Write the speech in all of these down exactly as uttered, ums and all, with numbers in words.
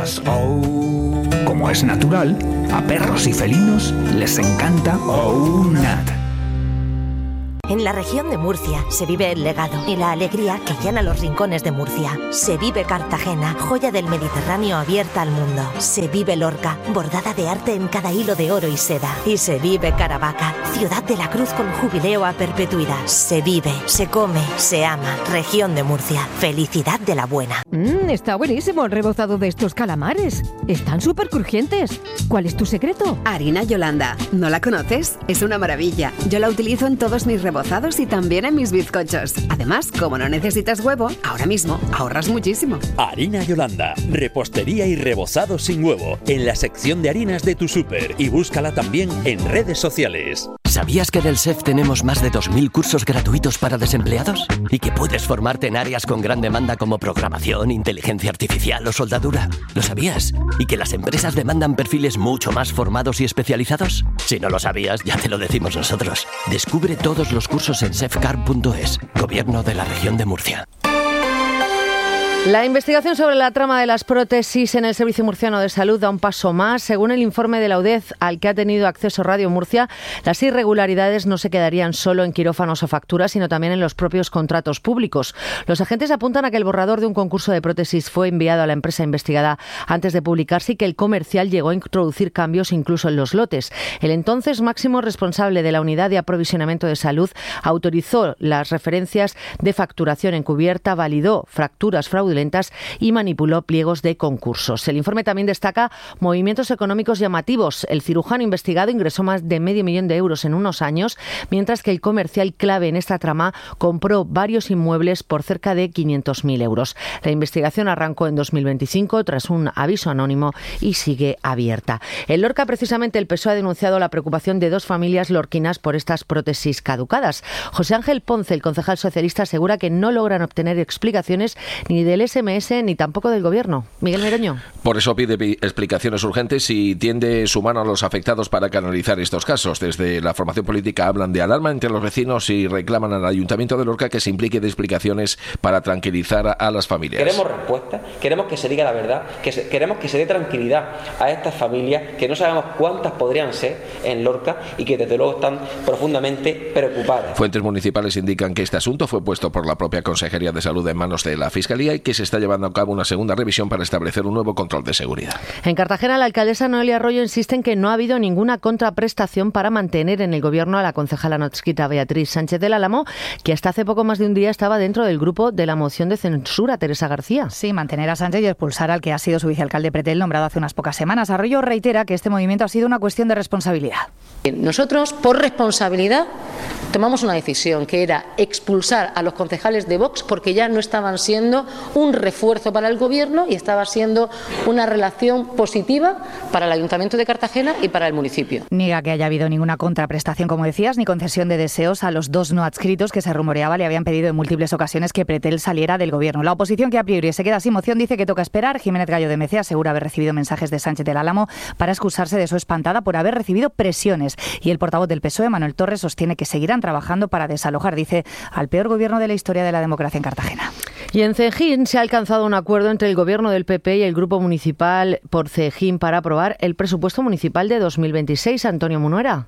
Oh. Como es natural, a perros y felinos les encanta Oh Nat. En la región de Murcia se vive el legado y la alegría que llena los rincones de Murcia. Se vive Cartagena, joya del Mediterráneo abierta al mundo. Se vive Lorca, bordada de arte en cada hilo de oro y seda. Y se vive Caravaca, ciudad de la cruz con jubileo a perpetuidad. Se vive, se come, se ama. Región de Murcia, felicidad de la buena. Mmm, está buenísimo el rebozado de estos calamares. Están súper crujientes. ¿Cuál es tu secreto? Harina Yolanda. ¿No la conoces? Es una maravilla. Yo la utilizo en todos mis rebozados y también en mis bizcochos. Además, como no necesitas huevo, ahora mismo ahorras muchísimo. Harina Yolanda, repostería y rebozado sin huevo, en la sección de harinas de tu súper, y búscala también en redes sociales. ¿Sabías que en el S E F tenemos más de dos mil cursos gratuitos para desempleados? Y que puedes formarte en áreas con gran demanda como programación, inteligencia artificial o soldadura. ¿Lo sabías? ¿Y que las empresas demandan perfiles mucho más formados y especializados? Si no lo sabías, ya te lo decimos nosotros. Descubre todos los cursos en sefcar punto es. Gobierno de la Región de Murcia. La investigación sobre la trama de las prótesis en el Servicio Murciano de Salud da un paso más. Según el informe de la U D E Z al que ha tenido acceso Radio Murcia, las irregularidades no se quedarían solo en quirófanos o facturas, sino también en los propios contratos públicos. Los agentes apuntan a que el borrador de un concurso de prótesis fue enviado a la empresa investigada antes de publicarse y que el comercial llegó a introducir cambios incluso en los lotes. El entonces máximo responsable de la Unidad de Aprovisionamiento de Salud autorizó las referencias de facturación encubierta, validó fracturas fraudulentas y manipuló pliegos de concursos. El informe también destaca movimientos económicos llamativos. El cirujano investigado ingresó más de medio millón de euros en unos años, mientras que el comercial clave en esta trama compró varios inmuebles por cerca de quinientos mil euros. La investigación arrancó en dos mil veinticinco tras un aviso anónimo y sigue abierta. En Lorca, precisamente, el P S O E ha denunciado la preocupación de dos familias lorquinas por estas prótesis caducadas. José Ángel Ponce, el concejal socialista, asegura que no logran obtener explicaciones ni del S M S ni tampoco del Gobierno. Miguel Meroño. Por eso pide explicaciones urgentes y tiende su mano a los afectados para canalizar estos casos. Desde la formación política hablan de alarma entre los vecinos y reclaman al Ayuntamiento de Lorca que se implique de explicaciones para tranquilizar a, a las familias. Queremos respuestas, queremos que se diga la verdad, que se, queremos que se dé tranquilidad a estas familias, que no sabemos cuántas podrían ser en Lorca y que desde luego están profundamente preocupadas. Fuentes municipales indican que este asunto fue puesto por la propia Consejería de Salud en manos de la Fiscalía y que se está llevando a cabo una segunda revisión para establecer un nuevo control de seguridad. En Cartagena, la alcaldesa Noelia Arroyo insiste en que no ha habido ninguna contraprestación para mantener en el Gobierno a la concejala notsquita Beatriz Sánchez del Álamo, que hasta hace poco más de un día estaba dentro del grupo de la moción de censura. Teresa García. Sí, mantener a Sánchez y expulsar al que ha sido su vicealcalde Pretel, nombrado hace unas pocas semanas. Arroyo reitera que este movimiento ha sido una cuestión de responsabilidad. Nosotros, por responsabilidad, tomamos una decisión que era expulsar a los concejales de Vox porque ya no estaban siendo un refuerzo para el Gobierno y estaba siendo una relación positiva para el Ayuntamiento de Cartagena y para el municipio. Niega que haya habido ninguna contraprestación, como decías, ni concesión de deseos a los dos no adscritos que se rumoreaba le habían pedido en múltiples ocasiones que Pretel saliera del Gobierno. La oposición, que a priori se queda sin moción, dice que toca esperar. Jiménez Gallo de Mece asegura haber recibido mensajes de Sánchez del Álamo para excusarse de su espantada por haber recibido presiones. Y el portavoz del P S O E, Manuel Torres, sostiene que seguirán trabajando para desalojar, dice, al peor gobierno de la historia de la democracia en Cartagena. Y en Cejín se ha alcanzado un acuerdo entre el Gobierno del P P y el Grupo Municipal por Cejín para aprobar el presupuesto municipal de dos mil veintiséis. Antonio Munuera.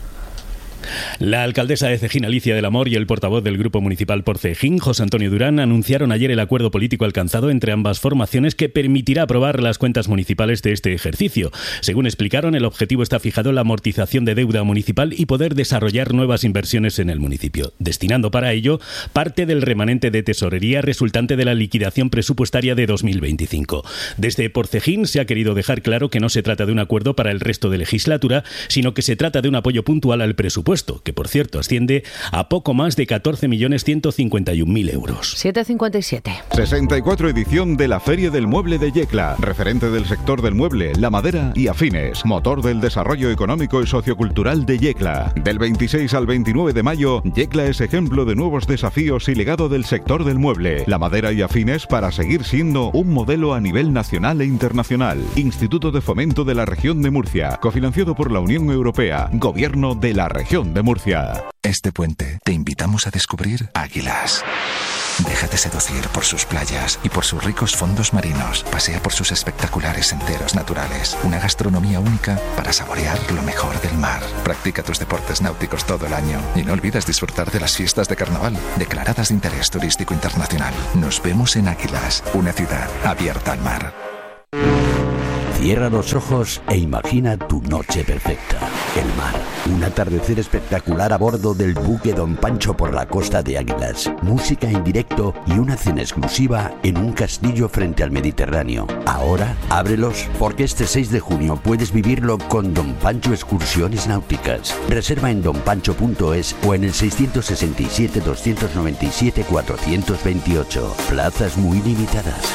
La alcaldesa de Cejín, Alicia del Amor, y el portavoz del Grupo Municipal por Cejín, José Antonio Durán, anunciaron ayer el acuerdo político alcanzado entre ambas formaciones que permitirá aprobar las cuentas municipales de este ejercicio. Según explicaron, el objetivo está fijado en la amortización de deuda municipal y poder desarrollar nuevas inversiones en el municipio, destinando para ello parte del remanente de tesorería resultante de la liquidación presupuestaria de dos mil veinticinco. Desde Por Cejín se ha querido dejar claro que no se trata de un acuerdo para el resto de legislatura, sino que se trata de un apoyo puntual al presupuesto, que por cierto asciende a poco más de catorce millones ciento cincuenta y un mil euros. siete cincuenta y siete. sesenta y cuatro edición de la Feria del Mueble de Yecla, referente del sector del mueble, la madera y afines, motor del desarrollo económico y sociocultural de Yecla. Del veintiséis al veintinueve de mayo, Yecla es ejemplo de nuevos desafíos y legado del sector del mueble, la madera y afines para seguir siendo un modelo a nivel nacional e internacional. Instituto de Fomento de la Región de Murcia, cofinanciado por la Unión Europea, Gobierno de la Región de Murcia. Este puente te invitamos a descubrir Águilas. Déjate seducir por sus playas y por sus ricos fondos marinos. Pasea por sus espectaculares senderos naturales. Una gastronomía única para saborear lo mejor del mar. Practica tus deportes náuticos todo el año y no olvides disfrutar de las fiestas de carnaval, declaradas de interés turístico internacional. Nos vemos en Águilas, una ciudad abierta al mar. Cierra los ojos e imagina tu noche perfecta. El mar, un atardecer espectacular a bordo del buque Don Pancho por la costa de Águilas, música en directo y una cena exclusiva en un castillo frente al Mediterráneo. Ahora, ábrelos porque este seis de junio puedes vivirlo con Don Pancho Excursiones Náuticas. Reserva en don pancho punto es o en el seiscientos sesenta y siete, doscientos noventa y siete, cuatrocientos veintiocho. Plazas muy limitadas.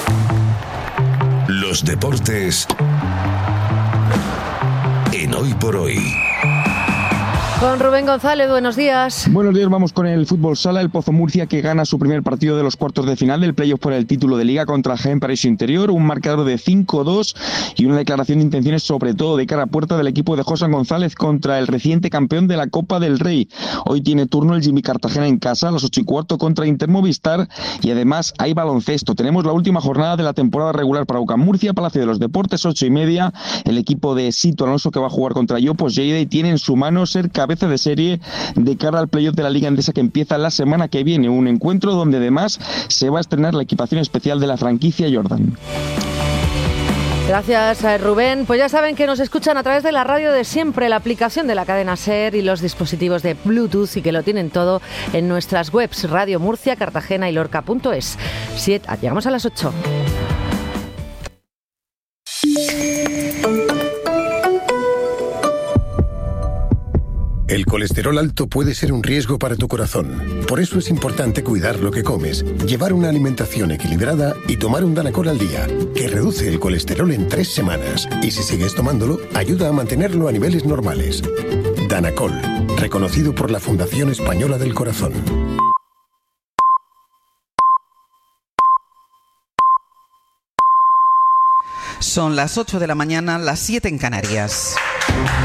Los deportes en Hoy por Hoy. Con Rubén González, buenos días. Buenos días, vamos con el fútbol sala. El Pozo Murcia que gana su primer partido de los cuartos de final del playoff por el título de Liga contra Jaén Paraíso Interior. Un marcador de cinco dos y una declaración de intenciones sobre todo de cara a puerta del equipo de José González contra el reciente campeón de la Copa del Rey. Hoy tiene turno el Jimmy Cartagena en casa a las ocho y cuarto contra Intermovistar y además hay baloncesto. Tenemos la última jornada de la temporada regular para UCAM Murcia, Palacio de los Deportes, ocho y media. El equipo de Sito Alonso que va a jugar contra Yopos Lleida y tiene en su mano ser cabeza de serie de cara al playoff de la Liga Endesa que empieza la semana que viene, un encuentro donde además se va a estrenar la equipación especial de la franquicia Jordan. Gracias, Rubén. Pues ya saben que nos escuchan a través de la radio de siempre, la aplicación de la cadena SER y los dispositivos de Bluetooth y que lo tienen todo en nuestras webs Radio Murcia, Cartagena y Lorca punto es. Siete, llegamos a las ocho. El colesterol alto puede ser un riesgo para tu corazón. Por eso es importante cuidar lo que comes, llevar una alimentación equilibrada y tomar un Danacol al día, que reduce el colesterol en tres semanas. Y si sigues tomándolo, ayuda a mantenerlo a niveles normales. Danacol, reconocido por la Fundación Española del Corazón. Son las ocho de la mañana, las siete en Canarias.